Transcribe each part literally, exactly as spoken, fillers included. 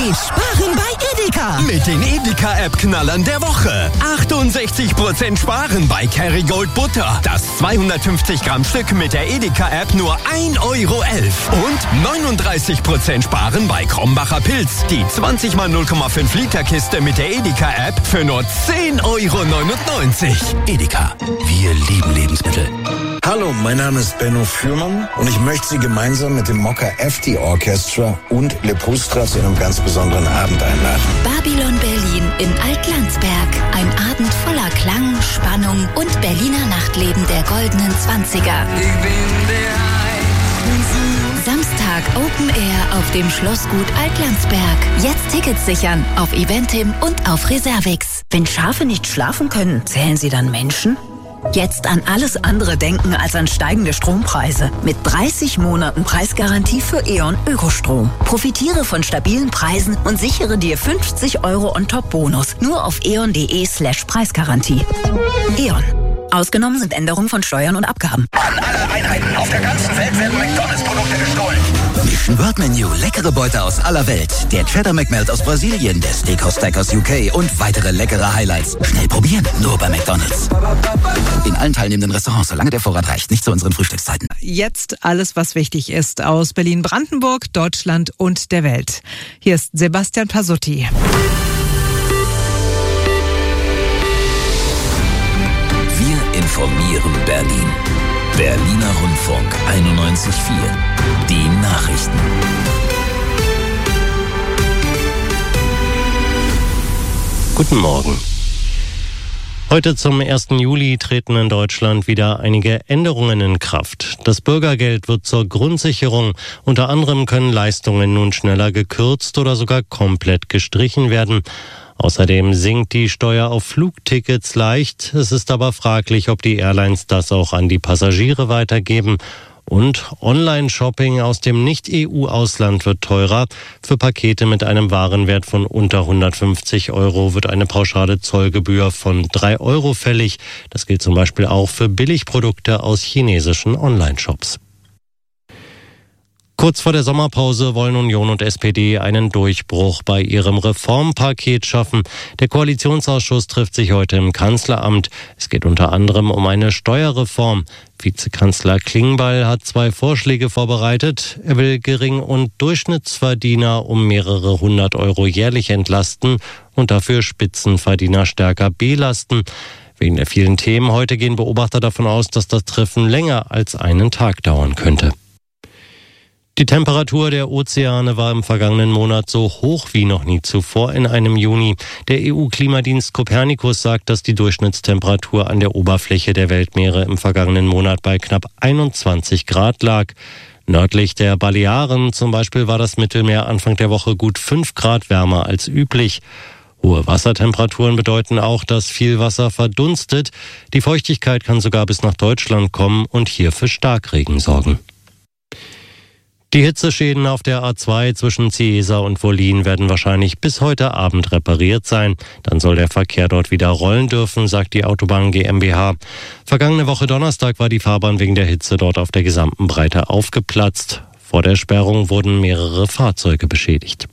geht sparen bei Edeka. Mit den Edeka-App-Knallern der Woche. achtundsechzig Prozent sparen bei Kerrygold Butter. Das zweihundertfünfzig Gramm Stück mit der Edeka-App nur ein Euro elf. Und neununddreißig Prozent sparen bei Krombacher Pilz. Die zwanzig mal null Komma fünf Liter Kiste mit der Edeka-App für nur zehn Euro neunundneunzig. Edeka, wir lieben Lebensmittel. Hallo, mein Name ist Benno Fürmann und ich möchte Sie gemeinsam mit dem Mokka F D Orchestra und Le Pustra zu einem ganz besonderen Abend einladen. Babylon Berlin in Altlandsberg. Ein Abend voller Klang, Spannung und Berliner Nachtleben der goldenen Zwanziger. Ich bin der Samstag Open Air auf dem Schlossgut Altlandsberg. Jetzt Tickets sichern auf Eventim und auf Reservix. Wenn Schafe nicht schlafen können, zählen sie dann Menschen? Jetzt an alles andere denken als an steigende Strompreise. Mit dreißig Monaten Preisgarantie für E.ON Ökostrom. Profitiere von stabilen Preisen und sichere dir fünfzig Euro on-top-Bonus. Nur auf eon.de slash Preisgarantie. E.ON. Ausgenommen sind Änderungen von Steuern und Abgaben. An alle Einheiten auf der ganzen Welt werden McDonalds-Produkte gestohlen. Mission World Menu, leckere Beute aus aller Welt. Der Cheddar McMelt aus Brasilien, der Steakhouse Stack aus U K und weitere leckere Highlights. Schnell probieren, nur bei McDonalds. In allen teilnehmenden Restaurants, solange der Vorrat reicht, nicht zu unseren Frühstückszeiten. Jetzt alles, was wichtig ist aus Berlin-Brandenburg, Deutschland und der Welt. Hier ist Sebastian Pasutti. Wir informieren Berlin. Berliner Rundfunk einundneunzig Komma vier. Die Nachrichten. Guten Morgen. Heute zum ersten Juli treten in Deutschland wieder einige Änderungen in Kraft. Das Bürgergeld wird zur Grundsicherung. Unter anderem können Leistungen nun schneller gekürzt oder sogar komplett gestrichen werden. Außerdem sinkt die Steuer auf Flugtickets leicht. Es ist aber fraglich, ob die Airlines das auch an die Passagiere weitergeben. Und Online-Shopping aus dem Nicht-E U-Ausland wird teurer. Für Pakete mit einem Warenwert von unter hundertfünfzig Euro wird eine pauschale Zollgebühr von drei Euro fällig. Das gilt zum Beispiel auch für Billigprodukte aus chinesischen Online-Shops. Kurz vor der Sommerpause wollen Union und S P D einen Durchbruch bei ihrem Reformpaket schaffen. Der Koalitionsausschuss trifft sich heute im Kanzleramt. Es geht unter anderem um eine Steuerreform. Vizekanzler Klingbeil hat zwei Vorschläge vorbereitet. Er will Gering- und Durchschnittsverdiener um mehrere hundert Euro jährlich entlasten und dafür Spitzenverdiener stärker belasten. Wegen der vielen Themen heute gehen Beobachter davon aus, dass das Treffen länger als einen Tag dauern könnte. Die Temperatur der Ozeane war im vergangenen Monat so hoch wie noch nie zuvor in einem Juni. Der E U-Klimadienst Copernicus sagt, dass die Durchschnittstemperatur an der Oberfläche der Weltmeere im vergangenen Monat bei knapp einundzwanzig Grad lag. Nördlich der Balearen zum Beispiel war das Mittelmeer Anfang der Woche gut fünf Grad wärmer als üblich. Hohe Wassertemperaturen bedeuten auch, dass viel Wasser verdunstet. Die Feuchtigkeit kann sogar bis nach Deutschland kommen und hier für Starkregen sorgen. Die Hitzeschäden auf der A zwei zwischen Ciesa und Wollin werden wahrscheinlich bis heute Abend repariert sein. Dann soll der Verkehr dort wieder rollen dürfen, sagt die Autobahn GmbH. Vergangene Woche Donnerstag war die Fahrbahn wegen der Hitze dort auf der gesamten Breite aufgeplatzt. Vor der Sperrung wurden mehrere Fahrzeuge beschädigt.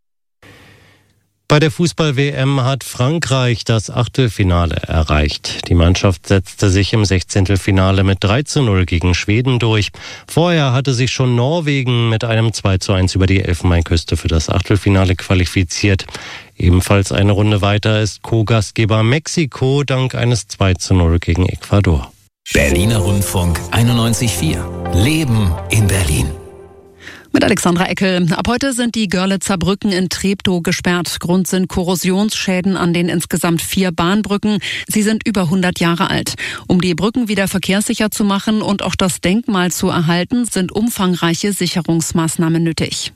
Bei der Fußball-W M hat Frankreich das Achtelfinale erreicht. Die Mannschaft setzte sich im Sechzehntelfinale mit drei zu null gegen Schweden durch. Vorher hatte sich schon Norwegen mit einem zwei zu eins über die Elfenbeinküste für das Achtelfinale qualifiziert. Ebenfalls eine Runde weiter ist Co-Gastgeber Mexiko dank eines zwei zu null gegen Ecuador. Berliner Rundfunk einundneunzig Komma vier. Leben in Berlin. Mit Alexandra Eckel. Ab heute sind die Görlitzer Brücken in Treptow gesperrt. Grund sind Korrosionsschäden an den insgesamt vier Bahnbrücken. Sie sind über hundert Jahre alt. Um die Brücken wieder verkehrssicher zu machen und auch das Denkmal zu erhalten, sind umfangreiche Sicherungsmaßnahmen nötig.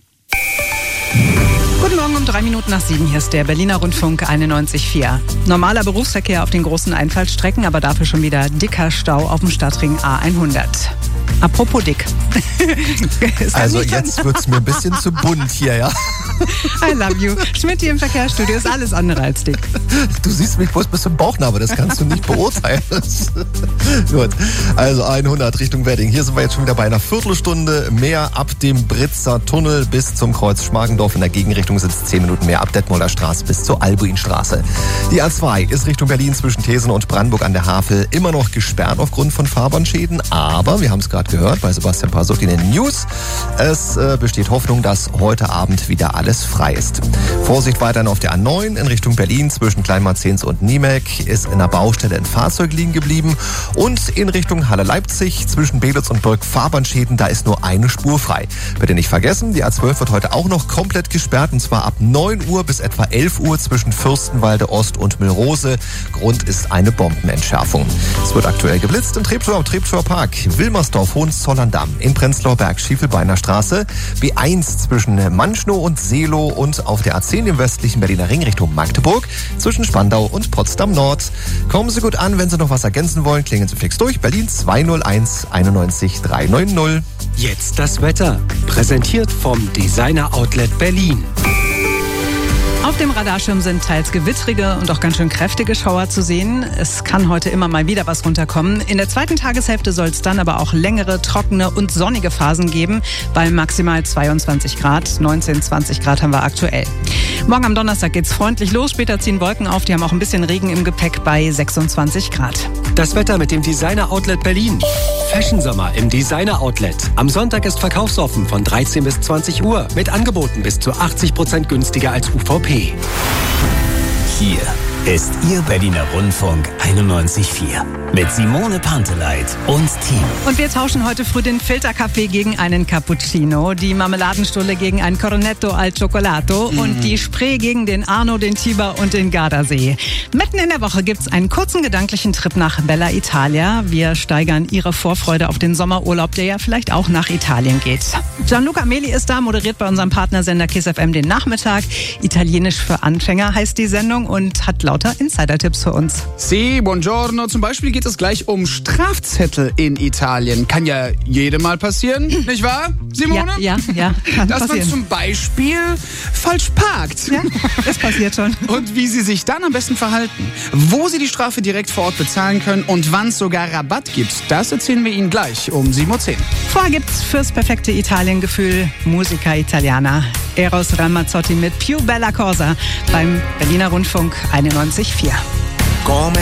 Guten Morgen um drei Minuten nach sieben. Hier ist der Berliner Rundfunk einundneunzig Komma vier. Normaler Berufsverkehr auf den großen Einfallstrecken, aber dafür schon wieder dicker Stau auf dem Stadtring A hundert. Apropos dick. Also jetzt wird's mir ein bisschen zu bunt hier, ja. I love you. Schmidt hier im Verkehrsstudio ist alles andere als dick. Du siehst mich bloß bis zum Bauchnabel, das kannst du nicht beurteilen. Gut, also hundert Richtung Wedding. Hier sind wir jetzt schon wieder bei einer Viertelstunde mehr ab dem Britzer Tunnel bis zum Kreuz Schmargendorf. In der Gegenrichtung sind es zehn Minuten mehr ab Detmolder Straße bis zur Albuinstraße. Die A zwei ist Richtung Berlin zwischen Thesen und Brandenburg an der Havel immer noch gesperrt aufgrund von Fahrbahnschäden. Aber, wir haben es gerade gehört bei Sebastian Pasuk in den News, es äh, besteht Hoffnung, dass heute Abend wieder alles frei ist. Vorsicht weiterhin auf der A neun in Richtung Berlin zwischen Kleinmarzens und Niemek ist in der Baustelle ein Fahrzeug liegen geblieben. Und in Richtung Halle-Leipzig zwischen Belitz und Birk Fahrbahnschäden, da ist nur eine Spur frei. Bitte nicht vergessen, die A zwölf wird heute auch noch komplett gesperrt und zwar ab neun Uhr bis etwa elf Uhr zwischen Fürstenwalde Ost und Müllrose. Grund ist eine Bombenentschärfung. Es wird aktuell geblitzt in Treptow am Treptower Park, Wilmersdorf, Hohenzollern-Damm, in Prenzlauer Berg, Schiefelbeiner Straße, B eins zwischen Manschnow und Seelow und auf der A zehn im westlichen Berliner Ring Richtung Magdeburg zwischen Spandau und Potsdam Nord. Kommen Sie gut an, wenn Sie noch was ergänzen wollen, klingen Sie fix durch. Berlin zwei null eins einundneunzig dreihundertneunzig. Jetzt das Wetter. Präsentiert vom Designer Outlet Berlin. Auf dem Radarschirm sind teils gewittrige und auch ganz schön kräftige Schauer zu sehen. Es kann heute immer mal wieder was runterkommen. In der zweiten Tageshälfte soll es dann aber auch längere, trockene und sonnige Phasen geben, bei maximal zweiundzwanzig Grad. neunzehn, zwanzig Grad haben wir aktuell. Morgen am Donnerstag geht's freundlich los. Später ziehen Wolken auf. Die haben auch ein bisschen Regen im Gepäck bei sechsundzwanzig Grad. Das Wetter mit dem Designer Outlet Berlin. Fashion Sommer im Designer Outlet. Am Sonntag ist verkaufsoffen von dreizehn bis zwanzig Uhr mit Angeboten bis zu achtzig Prozent günstiger als U V P. Hier ist Ihr Berliner Rundfunk einundneunzig Komma vier mit Simone Panteleit und Team. Und wir tauschen heute früh den Filterkaffee gegen einen Cappuccino, die Marmeladenstulle gegen ein Cornetto al Cioccolato mhm. und die Spree gegen den Arno, den Tiber und den Gardasee. Mitten in der Woche gibt's einen kurzen gedanklichen Trip nach Bella Italia. Wir steigern Ihre Vorfreude auf den Sommerurlaub, der ja vielleicht auch nach Italien geht. Gianluca Meli ist da, moderiert bei unserem Partnersender Kiss F M den Nachmittag. Italienisch für Anfänger heißt die Sendung und hat lauter Insider-Tipps für uns. Si, buongiorno. Zum Beispiel geht es gleich um Strafzettel in Italien. Kann ja jedem mal passieren, nicht wahr, Simone? Ja, ja, ja. Kann Dass passieren. man zum Beispiel falsch parkt. Ja, das passiert schon. Und wie Sie sich dann am besten verhalten. Wo Sie die Strafe direkt vor Ort bezahlen können und wann es sogar Rabatt gibt, das erzählen wir Ihnen gleich um sieben Uhr zehn. Vorher gibt's fürs perfekte Italiengefühl Musica Italiana. Eros Ramazzotti mit Più Bella Cosa beim Berliner Rundfunk einundneunzig Komma vier.